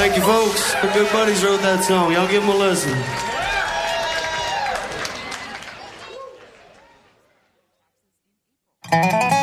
Thank you, folks. The Good Buddies wrote that song. Y'all give them a listen.